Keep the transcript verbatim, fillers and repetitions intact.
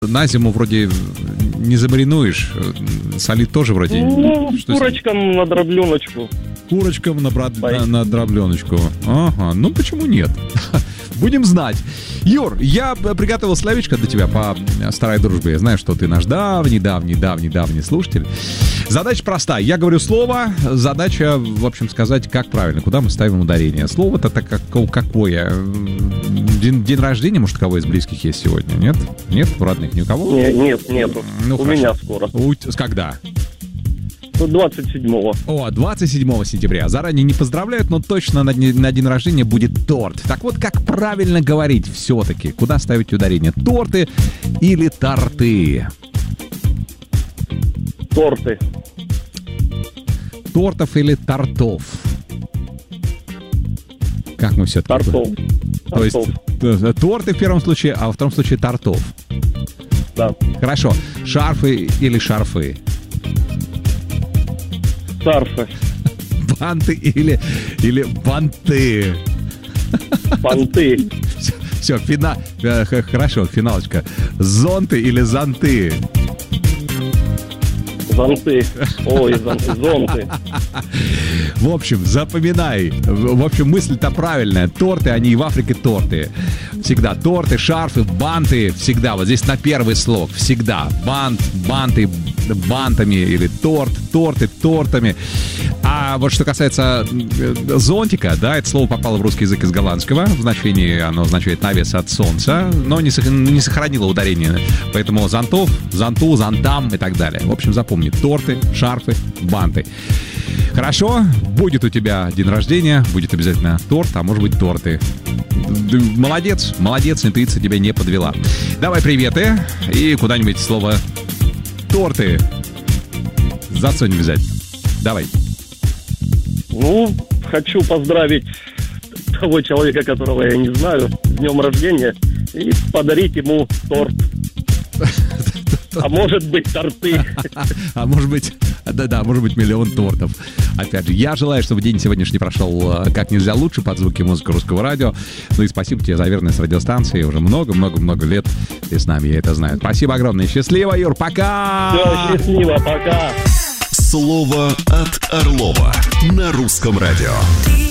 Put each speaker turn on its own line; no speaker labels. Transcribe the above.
На зиму вроде не замаринуешь, солить тоже вроде...
Ну,
что
курочкам с... на дробленочку.
Курочкам на, брод... на, на дробленочку. Ага, ну почему нет? Будем знать. Юр, я приготовил словечко для тебя по старой дружбе. Я знаю, что ты наш давний, давний, давний, давний слушатель. Задача простая. Я говорю слово, задача, в общем, сказать, как правильно, куда мы ставим ударение. Слово-то так какое? День, день рождения, может, у кого из близких есть сегодня? Нет? Нет? У родных ни у кого?
Нет, нет, нету.
Ну,
у
хорошо.
Меня скоро.
У... Когда?
двадцать седьмого.
О, двадцать седьмого сентября. Заранее не поздравляют, но точно на, дне, на день рождения будет торт. Так вот, как правильно говорить все-таки? Куда ставить ударение? Торты или торты?
Торты.
Тортов или тортов? Как мы все-таки...
Тортов.
То есть торты в первом случае, а во втором случае тортов.
Да.
Хорошо. Шарфы или шарфы?
Шарфы.
Банты или, или банты?
Банты.
Все, все фина... хорошо, финалочка. Зонты или зонты?
Зонты. Ой, зонты, зонты.
В общем, запоминай. В общем, мысль-то правильная. Торты, они и в Африке торты. Всегда торты, шарфы, банты. Всегда. Вот здесь на первый слог. Всегда. Бант, банты, бантами. Или торт, торты, тортами. А вот что касается зонтика, да, это слово попало в русский язык из голландского. В значении оно означает навес от солнца, но не, не сохранило ударение. Поэтому зонтов, зонту, зонтам и так далее. В общем, запомни. Торты, шарфы, банты. Хорошо, будет у тебя день рождения, будет обязательно торт, а может быть торты. Молодец, молодец, интуиция тебя не подвела. Давай приветы и куда-нибудь слово торты засунь обязательно. Давай.
Ну, хочу поздравить того человека, которого я не знаю, с днем рождения, и подарить ему торт. А может быть, торты.
А может быть, да-да, может быть, миллион тортов. Опять же, я желаю, чтобы день сегодняшний прошел как нельзя лучше под звуки музыки русского радио. Ну и спасибо тебе за верность радиостанции. Уже много-много-много лет ты с нами, я это знаю. Спасибо огромное. Счастливо, Юр, пока!
Все, счастливо, пока!
Слово от Орлова на русском радио.